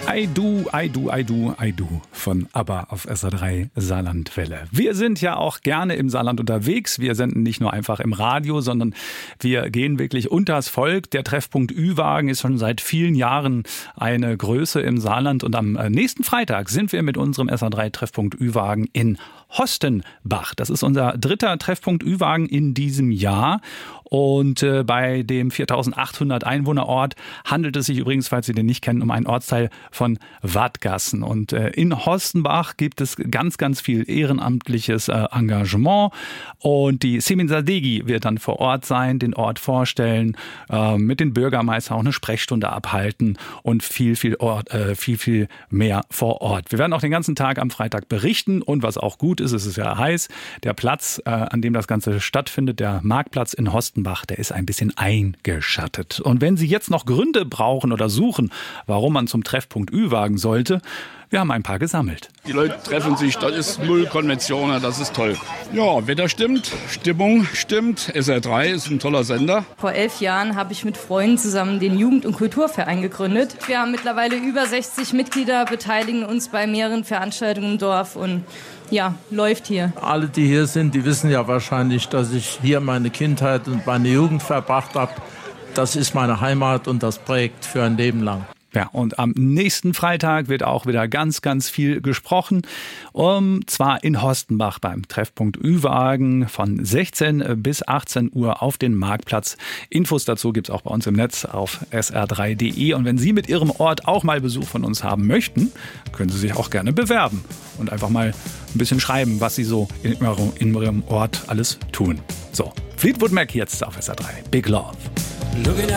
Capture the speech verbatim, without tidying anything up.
I do, I do, I do, I do von ABBA auf S R drei Saarlandwelle. Wir sind ja auch gerne im Saarland unterwegs. Wir senden nicht nur einfach im Radio, sondern wir gehen wirklich unters Volk. Der Treffpunkt Ü-Wagen ist schon seit vielen Jahren eine Größe im Saarland. Und am nächsten Freitag sind wir mit unserem S R drei Treffpunkt Ü-Wagen in Hostenbach. Das ist unser dritter Treffpunkt Ü-Wagen in diesem Jahr. Und äh, bei dem viertausendachthundert Einwohnerort handelt es sich übrigens, falls Sie den nicht kennen, um einen Ortsteil von Wadgassen. Und äh, in Hostenbach gibt es ganz, ganz viel ehrenamtliches äh, Engagement. Und die Semin Sadeghi wird dann vor Ort sein, den Ort vorstellen, äh, mit den Bürgermeistern auch eine Sprechstunde abhalten und viel, viel, Ort, äh, viel, viel mehr vor Ort. Wir werden auch den ganzen Tag am Freitag berichten. Und was auch gut ist, es ist ja heiß, der Platz, äh, an dem das Ganze stattfindet, der Marktplatz in Hostenbach, der ist ein bisschen eingeschattet. Und wenn Sie jetzt noch Gründe brauchen oder suchen, warum man zum Treffpunkt Ü-Wagen sollte, wir haben ein paar gesammelt. Die Leute treffen sich, das ist null Konventionen, das ist toll. Ja, Wetter stimmt, Stimmung stimmt, S R drei ist ein toller Sender. Vor elf Jahren habe ich mit Freunden zusammen den Jugend- und Kulturverein gegründet. Wir haben mittlerweile über sechzig Mitglieder, beteiligen uns bei mehreren Veranstaltungen im Dorf und ja, läuft hier. Alle, die hier sind, die wissen ja wahrscheinlich, dass ich hier meine Kindheit und meine Jugend verbracht habe. Das ist meine Heimat und das prägt für ein Leben lang. Ja, und am nächsten Freitag wird auch wieder ganz, ganz viel gesprochen. Und zwar in Hostenbach beim Treffpunkt Ü-Wagen von sechzehn bis achtzehn Uhr auf den Marktplatz. Infos dazu gibt's auch bei uns im Netz auf s r drei punkt d e. Und wenn Sie mit Ihrem Ort auch mal Besuch von uns haben möchten, können Sie sich auch gerne bewerben und einfach mal ein bisschen schreiben, was Sie so in Ihrem Ort alles tun. So, Fleetwood Mac jetzt auf S R drei. Big Love.